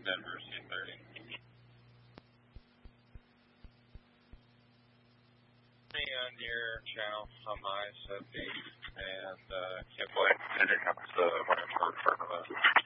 Denver C30. On your channel on my SFD and can't wait to pick up the one for